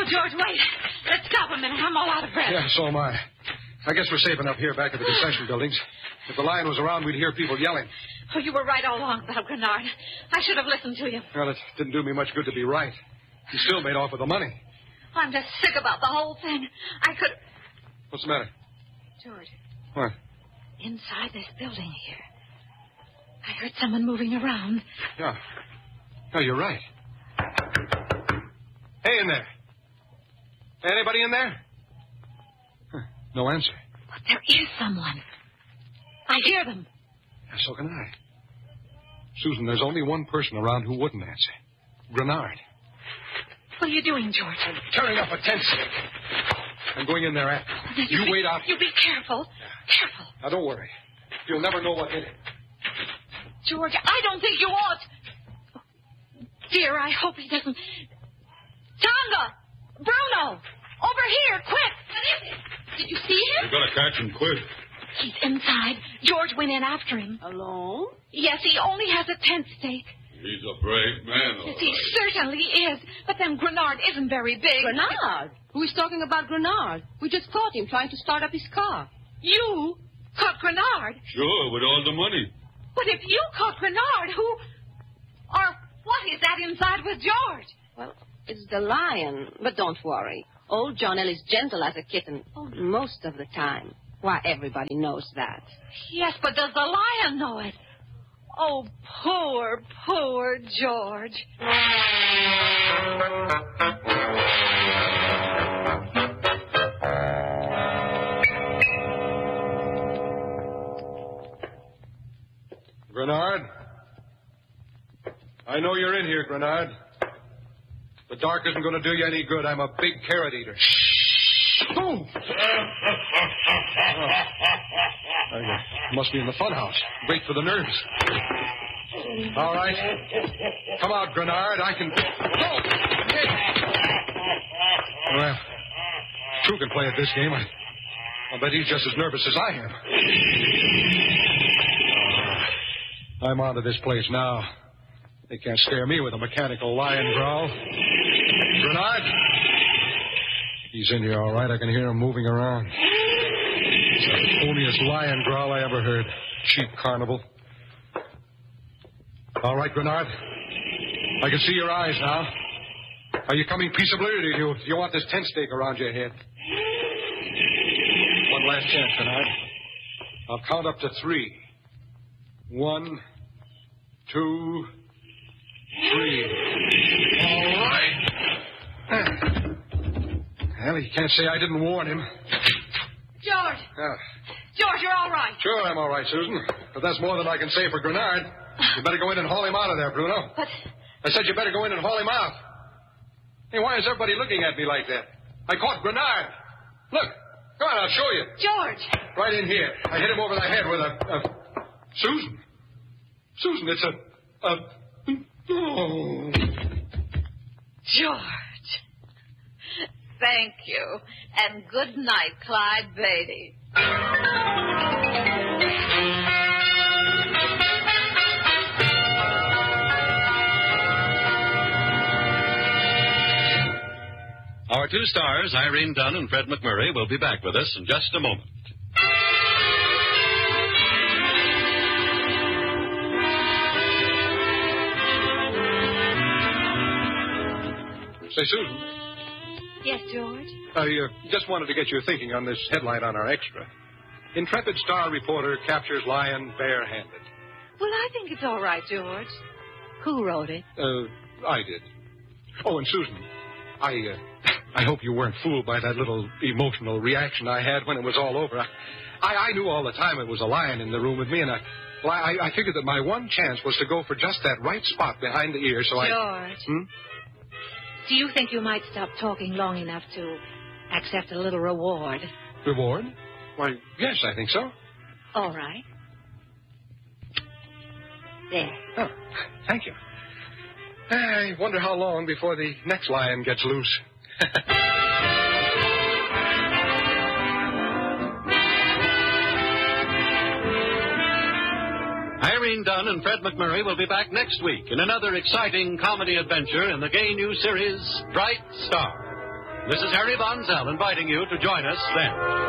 George, wait. Let's stop a minute. I'm all out of breath. Yeah, so am I. I guess we're safe enough here back at the concession buildings. If the lion was around, we'd hear people yelling. Oh, you were right all along about Grenard. I should have listened to you. Well, it didn't do me much good to be right. He still made off with the money. I'm just sick about the whole thing. I could... What's the matter? George. What? Inside this building here, I heard someone moving around. Yeah. No, you're right. Hey, in there. Anybody in there? Huh. No answer. But there is someone. I hear them. Yeah, so can I. Susan, there's only one person around who wouldn't answer. Grenard. What are you doing, George? I'm tearing up a tent stake. I'm going in there after him. You wait out. You be careful. Yeah. Careful. Now, don't worry. You'll never know what hit him. George, I don't think you ought. Oh, dear, I hope he doesn't. Tonga! Bruno! Over here, quick! What is it? Did you see him? We've got to catch him quick. He's inside. George went in after him. Alone? Yes, he only has a tent stake. He's a brave man, all Yes, he right. certainly is. But then Grenard isn't very big. Grenard? Who is talking about Grenard? We just caught him trying to start up his car. You caught Grenard? Sure, with all the money. But if you caught Grenard, who... Or what is that inside with George? Well, it's the lion. But don't worry. Old John L. is gentle as a kitten most of the time. Why, everybody knows that. Yes, but does the lion know it? Oh, poor, poor George. Grenard? I know you're in here, Grenard. The dark isn't going to do you any good. I'm a big carrot eater. Oh! I must be in the funhouse. Wait for the nerves. All right. Come out, Grenard. I can... Oh! Hey! Well, True can play at this game. I'll bet he's just as nervous as I am. I'm onto this place now. They can't scare me with a mechanical lion growl. Grenard? He's in here, all right. I can hear him moving around. It's the phoniest lion growl I ever heard. Cheap carnival. All right, Grenard. I can see your eyes now. Are you coming peaceably, or do you want this tent stake around your head? One last chance, Grenard. I'll count up to 3. 1, 2, 3. All right. Well, you can't say I didn't warn him. George! George, you're all right. Sure, I'm all right, Susan. But that's more than I can say for Grenard. You better go in and haul him out of there, Bruno. But... I said you better go in and haul him out. Hey, why is everybody looking at me like that? I caught Grenard. Look. Come on, I'll show you. George! Right in here. I hit him over the head with a... Susan. Susan, it's a... Oh. George. Thank you. And good night, Clyde Beatty. Our 2 stars, Irene Dunn and Fred McMurray, will be back with us in just a moment. Say, Susan. Yes, George? I just wanted to get your thinking on this headline on our extra. Intrepid Star reporter captures lion barehanded. Well, I think it's all right, George. Who wrote it? I did. Oh, and Susan, I hope you weren't fooled by that little emotional reaction I had when it was all over. I knew all the time it was a lion in the room with me, and I figured that my one chance was to go for just that right spot behind the ear, so George. Do you think you might stop talking long enough to accept a little reward? Reward? Why, yes, I think so. All right. There. Oh, thank you. I wonder how long before the next lion gets loose. Irene Dunn and Fred McMurray will be back next week in another exciting comedy adventure in the gay new series, Bright Star. This is Harry Von Zell inviting you to join us then.